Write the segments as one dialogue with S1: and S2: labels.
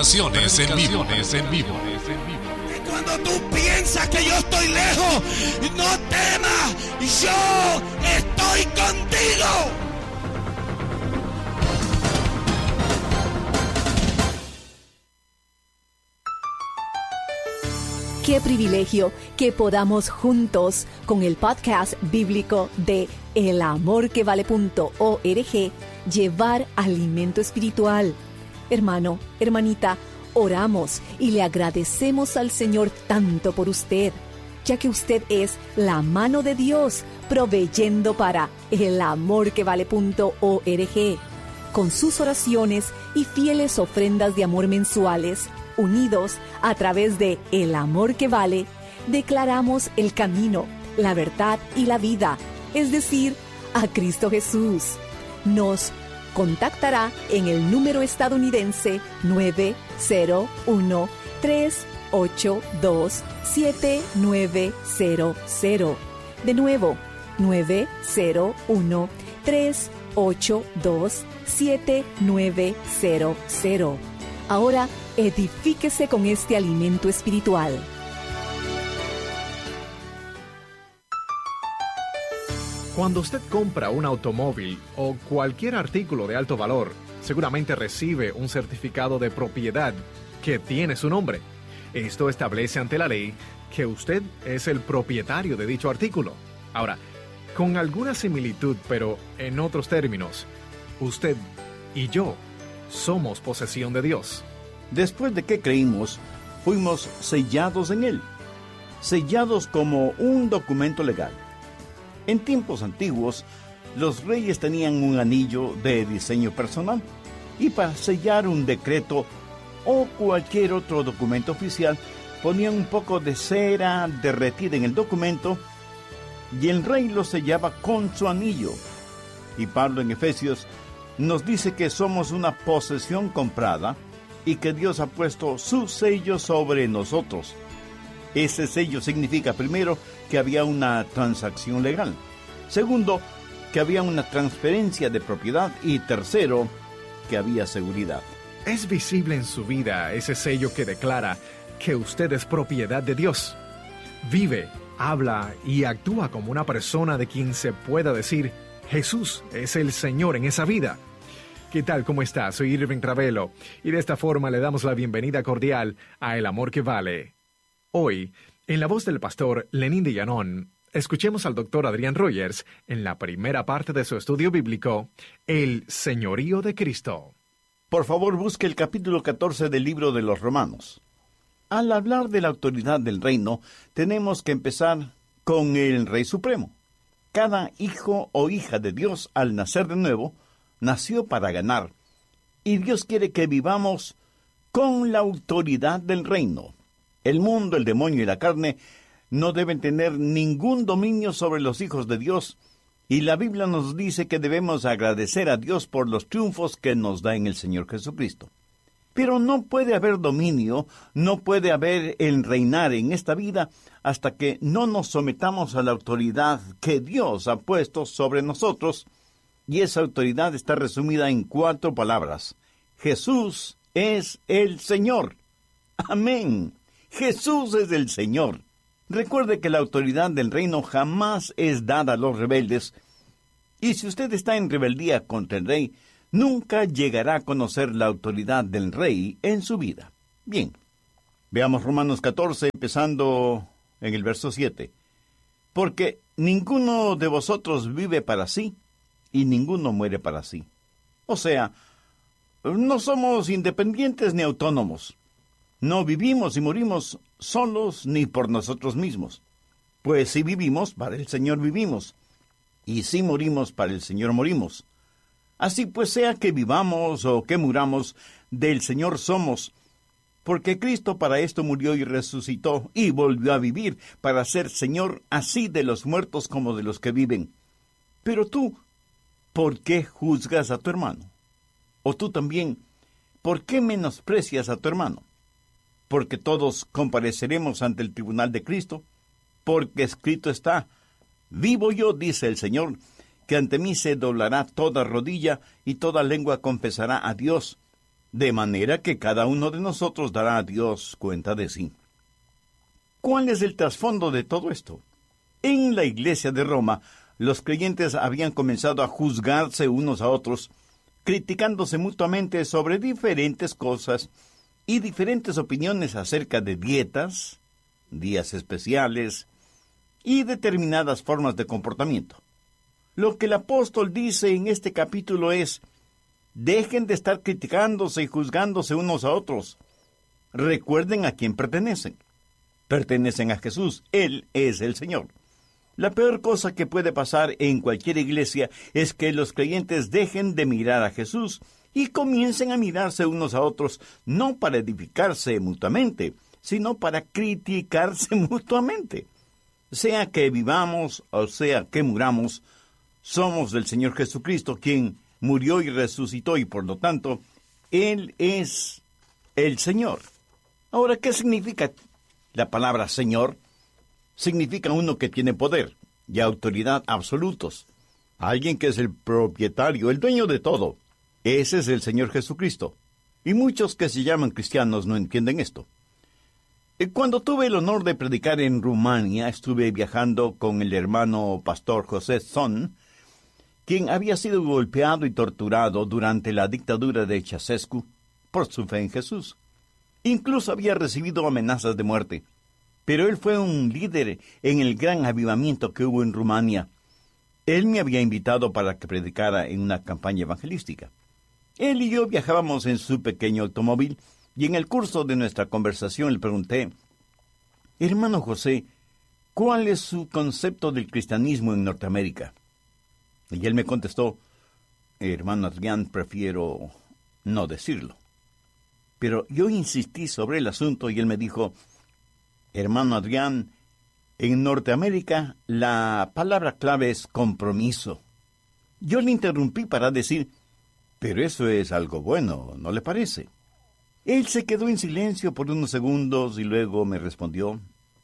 S1: Predicaciones en vivo.
S2: Y cuando tú piensas que yo estoy lejos, no temas, yo estoy contigo.
S3: Qué privilegio que podamos juntos con el podcast bíblico de elamorquevale.org llevar alimento espiritual. Hermano, hermanita, oramos y le agradecemos al Señor tanto por usted, ya que usted es la mano de Dios proveyendo para elamorquevale.org. Con sus oraciones y fieles ofrendas de amor mensuales, unidos a través de El Amor que Vale, declaramos el camino, la verdad y la vida, es decir, a Cristo Jesús. Nos contactará en el número estadounidense 901-382-7900. De nuevo, 901-382-7900. Ahora, edifíquese con este alimento espiritual.
S4: Cuando usted compra un automóvil o cualquier artículo de alto valor, seguramente recibe un certificado de propiedad que tiene su nombre. Esto establece ante la ley que usted es el propietario de dicho artículo. Ahora, con alguna similitud, pero en otros términos, usted y yo somos posesión de Dios.
S5: Después de que creímos, fuimos sellados en Él, sellados como un documento legal. En tiempos antiguos, los reyes tenían un anillo de diseño personal, y para sellar un decreto o cualquier otro documento oficial, ponían un poco de cera derretida en el documento, y el rey lo sellaba con su anillo. Y Pablo en Efesios nos dice que somos una posesión comprada, y que Dios ha puesto su sello sobre nosotros. Ese sello significa, primero, que había una transacción legal. Segundo, que había una transferencia de propiedad. Y tercero, que había seguridad.
S4: Es visible en su vida ese sello que declara que usted es propiedad de Dios. Vive, habla y actúa como una persona de quien se pueda decir: Jesús es el Señor en esa vida. ¿Qué tal? ¿Cómo está? Soy Irving Ravelo y de esta forma le damos la bienvenida cordial a El Amor que Vale. Hoy, en la voz del pastor Lenín de Llanón, escuchemos al doctor Adrián Rogers en la primera parte de su estudio bíblico, El Señorío de Cristo.
S5: Por favor, busque el capítulo 14 del libro de los Romanos. Al hablar de la autoridad del reino, tenemos que empezar con el Rey Supremo. Cada hijo o hija de Dios, al nacer de nuevo, nació para ganar, y Dios quiere que vivamos con la autoridad del reino. El mundo, el demonio y la carne no deben tener ningún dominio sobre los hijos de Dios, y la Biblia nos dice que debemos agradecer a Dios por los triunfos que nos da en el Señor Jesucristo. Pero no puede haber dominio, no puede haber el reinar en esta vida hasta que no nos sometamos a la autoridad que Dios ha puesto sobre nosotros. Y esa autoridad está resumida en 4 palabras. Jesús es el Señor. Amén. Jesús es el Señor. Recuerde que la autoridad del reino jamás es dada a los rebeldes. Y si usted está en rebeldía contra el rey, nunca llegará a conocer la autoridad del rey en su vida. Bien, veamos Romanos 14, empezando en el verso 7. Porque ninguno de vosotros vive para sí, y ninguno muere para sí. O sea, no somos independientes ni autónomos. No vivimos y morimos solos ni por nosotros mismos. Pues si vivimos, para el Señor vivimos. Y si morimos, para el Señor morimos. Así pues, sea que vivamos o que muramos, del Señor somos. Porque Cristo para esto murió y resucitó, y volvió a vivir, para ser Señor así de los muertos como de los que viven. Pero tú, ¿por qué juzgas a tu hermano? O tú también, ¿por qué menosprecias a tu hermano? Porque todos compareceremos ante el tribunal de Cristo, porque escrito está: vivo yo, dice el Señor, que ante mí se doblará toda rodilla y toda lengua confesará a Dios. de manera que cada uno de nosotros dará a Dios cuenta de sí. ¿Cuál es el trasfondo de todo esto? En la iglesia de Roma, los creyentes habían comenzado a juzgarse unos a otros, criticándose mutuamente sobre diferentes cosas y diferentes opiniones acerca de dietas, días especiales y determinadas formas de comportamiento. Lo que el apóstol dice en este capítulo es: dejen de estar criticándose y juzgándose unos a otros. Recuerden a quién pertenecen. Pertenecen a Jesús. Él es el Señor. La peor cosa que puede pasar en cualquier iglesia es que los creyentes dejen de mirar a Jesús y comiencen a mirarse unos a otros, no para edificarse mutuamente, sino para criticarse mutuamente. Sea que vivamos o sea que muramos, somos del Señor Jesucristo, quien murió y resucitó, y por lo tanto, Él es el Señor. Ahora, ¿qué significa la palabra Señor? Significa uno que tiene poder y autoridad absolutos. Alguien que es el propietario, el dueño de todo. Ese es el Señor Jesucristo. Y muchos que se llaman cristianos no entienden esto. Cuando tuve el honor de predicar en Rumania, estuve viajando con el hermano pastor José Son, quien había sido golpeado y torturado durante la dictadura de Ceausescu por su fe en Jesús. Incluso había recibido amenazas de muerte. Pero él fue un líder en el gran avivamiento que hubo en Rumania. Él me había invitado para que predicara en una campaña evangelística. Él y yo viajábamos en su pequeño automóvil, y en el curso de nuestra conversación le pregunté: hermano José, ¿cuál es su concepto del cristianismo en Norteamérica? Y él me contestó: hermano Adrián, prefiero no decirlo. Pero yo insistí sobre el asunto y él me dijo: hermano Adrián, en Norteamérica la palabra clave es compromiso. Yo le interrumpí para decir: pero eso es algo bueno, ¿no le parece? Él se quedó en silencio por unos segundos y luego me respondió: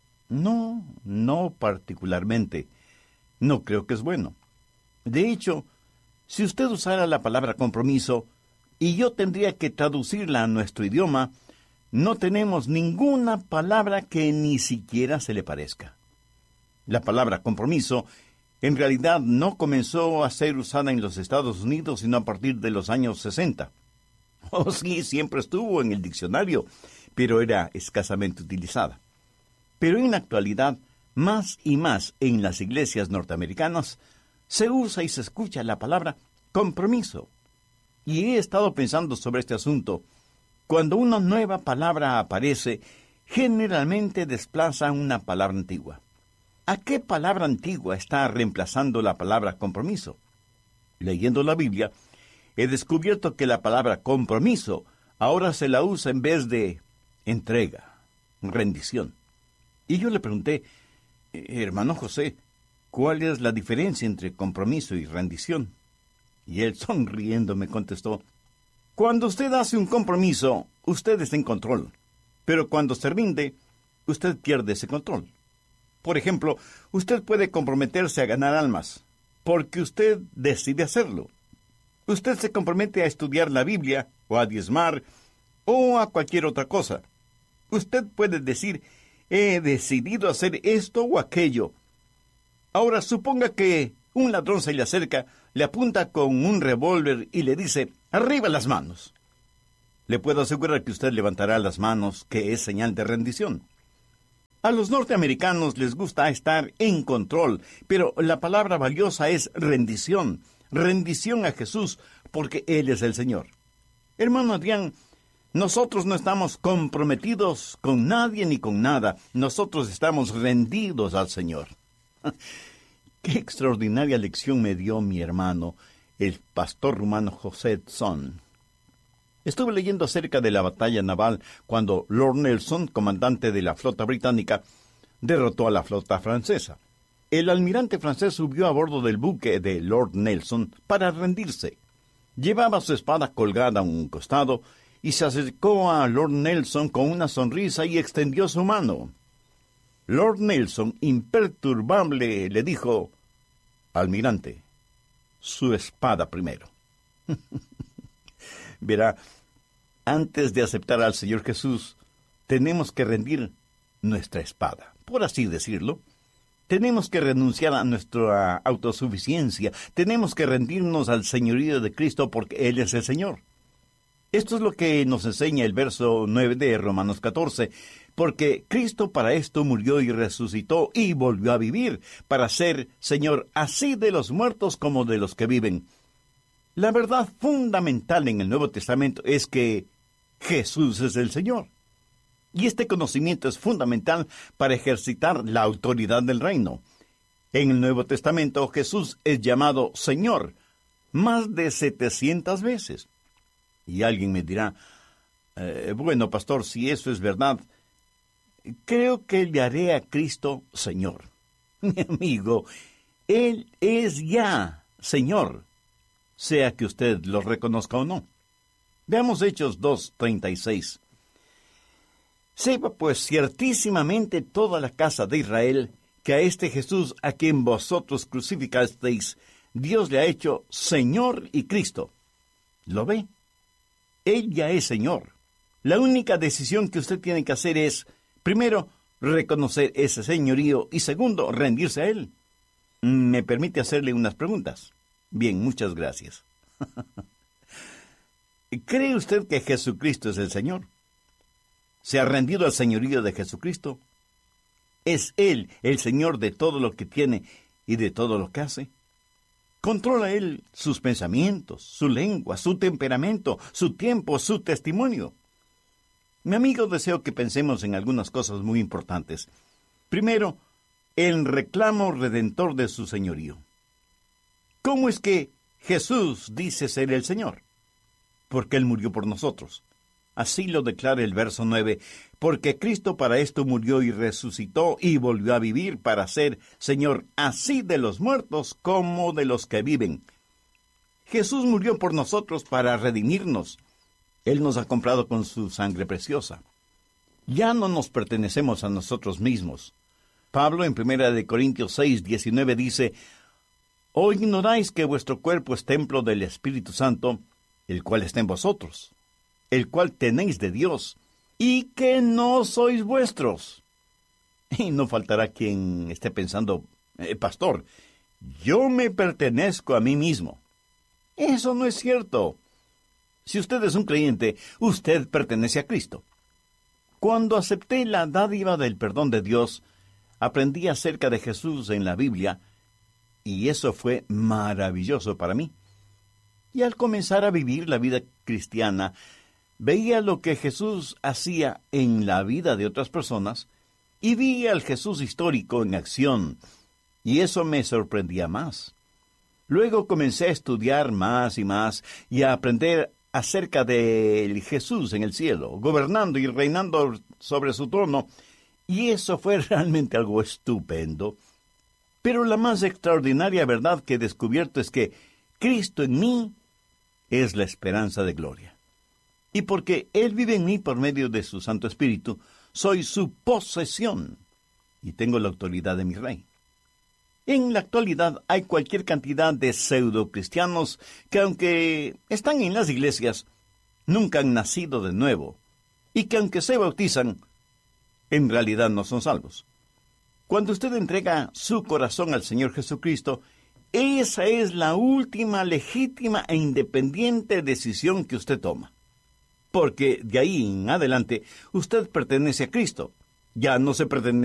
S5: no particularmente. No creo que es bueno. De hecho, si usted usara la palabra compromiso y yo tendría que traducirla a nuestro idioma, no tenemos ninguna palabra que ni siquiera se le parezca. La palabra compromiso en realidad no comenzó a ser usada en los Estados Unidos sino a partir de los años 60. Oh, sí, siempre estuvo en el diccionario, pero era escasamente utilizada. Pero en la actualidad, más y más en las iglesias norteamericanas, se usa y se escucha la palabra compromiso. Y he estado pensando sobre este asunto. Cuando una nueva palabra aparece, generalmente desplaza una palabra antigua. ¿A qué palabra antigua está reemplazando la palabra compromiso? Leyendo la Biblia, he descubierto que la palabra compromiso ahora se la usa en vez de entrega, rendición. Y yo le pregunté: hermano José, ¿cuál es la diferencia entre compromiso y rendición? Y él, sonriendo, me contestó: cuando usted hace un compromiso, usted está en control. Pero cuando se rinde, usted pierde ese control. Por ejemplo, usted puede comprometerse a ganar almas, porque usted decide hacerlo. Usted se compromete a estudiar la Biblia, o a diezmar, o a cualquier otra cosa. Usted puede decir: he decidido hacer esto o aquello. Ahora, suponga que un ladrón se le acerca, le apunta con un revólver y le dice: ¡arriba las manos! Le puedo asegurar que usted levantará las manos, que es señal de rendición. A los norteamericanos les gusta estar en control, pero la palabra valiosa es rendición. Rendición a Jesús, porque Él es el Señor. Hermano Adrián, nosotros no estamos comprometidos con nadie ni con nada. Nosotros estamos rendidos al Señor. Qué extraordinaria lección me dio mi hermano, el pastor rumano José Son. Estuve leyendo acerca de la batalla naval cuando Lord Nelson, comandante de la flota británica, derrotó a la flota francesa. El almirante francés subió a bordo del buque de Lord Nelson para rendirse. Llevaba su espada colgada a un costado y se acercó a Lord Nelson con una sonrisa y extendió su mano. Lord Nelson, imperturbable, le dijo: almirante, su espada primero. Verá, Antes de aceptar al Señor Jesús, tenemos que rendir nuestra espada, por así decirlo. Tenemos que renunciar a nuestra autosuficiencia. Tenemos que rendirnos al señorío de Cristo porque Él es el Señor. Esto es lo que nos enseña el verso 9 de Romanos 14. Porque Cristo para esto murió y resucitó y volvió a vivir, para ser Señor así de los muertos como de los que viven. La verdad fundamental en el Nuevo Testamento es que Jesús es el Señor. Y este conocimiento es fundamental para ejercitar la autoridad del reino. En el Nuevo Testamento Jesús es llamado Señor más de 700 veces. Y alguien me dirá, bueno, pastor, si eso es verdad, creo que le haré a Cristo Señor. Mi amigo, Él es ya Señor, sea que usted lo reconozca o no. Veamos Hechos 2:36. Sepa pues ciertísimamente toda la casa de Israel que a este Jesús a quien vosotros crucificasteis, Dios le ha hecho Señor y Cristo. ¿Lo ve? Él ya es Señor. La única decisión que usted tiene que hacer es, primero, reconocer ese señorío y segundo, rendirse a Él. ¿Me permite hacerle unas preguntas? Bien, muchas gracias. ¿Cree usted que Jesucristo es el Señor? ¿Se ha rendido al señorío de Jesucristo? ¿Es Él el Señor de todo lo que tiene y de todo lo que hace? ¿Controla Él sus pensamientos, su lengua, su temperamento, su tiempo, su testimonio? Mi amigo, deseo que pensemos en algunas cosas muy importantes. Primero, el reclamo redentor de su señorío. ¿Cómo es que Jesús dice ser el Señor? Porque Él murió por nosotros. Así lo declara el verso 9, porque Cristo para esto murió y resucitó y volvió a vivir para ser Señor así de los muertos como de los que viven. Jesús murió por nosotros para redimirnos. Él nos ha comprado con su sangre preciosa. Ya no nos pertenecemos a nosotros mismos. Pablo en 1 Corintios 6:19 dice, ¿o ignoráis que vuestro cuerpo es templo del Espíritu Santo, el cual está en vosotros, el cual tenéis de Dios, y que no sois vuestros? Y no faltará quien esté pensando, pastor, yo me pertenezco a mí mismo. Eso no es cierto. Si usted es un creyente, usted pertenece a Cristo. Cuando acepté la dádiva del perdón de Dios, aprendí acerca de Jesús en la Biblia, y eso fue maravilloso para mí. Y al comenzar a vivir la vida cristiana, veía lo que Jesús hacía en la vida de otras personas, y vi al Jesús histórico en acción, y eso me sorprendía más. Luego comencé a estudiar más y a aprender acerca de Jesús en el cielo, gobernando y reinando sobre su trono, y eso fue realmente algo estupendo. Pero la más extraordinaria verdad que he descubierto es que Cristo en mí es la esperanza de gloria. Y porque Él vive en mí por medio de su Santo Espíritu, soy su posesión y tengo la autoridad de mi Rey. En la actualidad hay cualquier cantidad de pseudo-cristianos que, aunque están en las iglesias, nunca han nacido de nuevo, y que aunque se bautizan, en realidad no son salvos. Cuando usted entrega su corazón al Señor Jesucristo, esa es la última legítima e independiente decisión que usted toma. Porque de ahí en adelante usted pertenece a Cristo. Ya no se pertenece